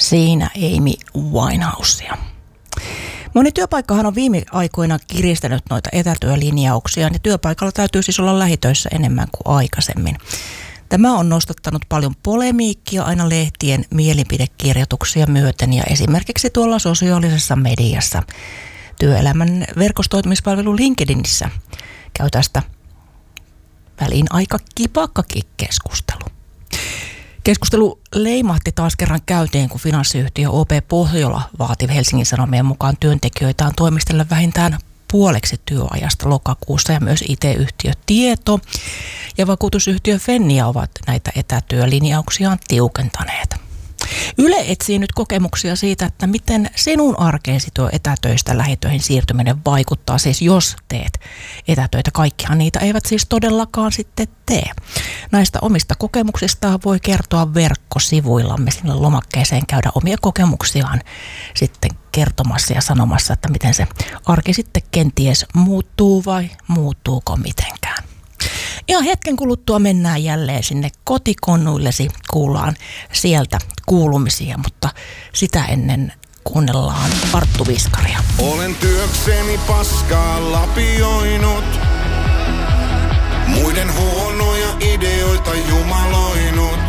Siinä Amy Winehousea. Moni työpaikkahan on viime aikoina kiristänyt noita etätyölinjauksia, ja työpaikalla täytyy siis olla lähitöissä enemmän kuin aikaisemmin. Tämä on nostattanut paljon polemiikkia aina lehtien mielipidekirjoituksia myöten ja esimerkiksi tuolla sosiaalisessa mediassa. Työelämän verkostoitumispalvelu LinkedInissä käy tästä väliin aika kipakkakin keskustelu. Keskustelu leimahti taas kerran käyntiin, kun finanssiyhtiö OP Pohjola vaati Helsingin Sanomien mukaan työntekijöitään toimistella vähintään puoleksi työajasta lokakuussa, ja myös IT-yhtiö Tieto ja vakuutusyhtiö Fennia ovat näitä etätyölinjauksiaan tiukentaneet. Yle etsii nyt kokemuksia siitä, että miten sinun arkeesi tuo etätöistä lähitöihin siirtyminen vaikuttaa, siis jos teet etätöitä. Kaikkihan niitä eivät siis todellakaan sitten tee. Näistä omista kokemuksistaan voi kertoa verkkosivuillamme, sinne lomakkeeseen käydä omia kokemuksiaan sitten kertomassa ja sanomassa, että miten se arki sitten kenties muuttuu vai muuttuuko mitenkään. Ja hetken kuluttua mennään jälleen sinne kotikonnuillesi, kuullaan sieltä kuulumisia, mutta sitä ennen kuunnellaan Arttu Viskaria. Olen työkseni paskaa lapioinut, muiden huonoja ideoita jumaloinut.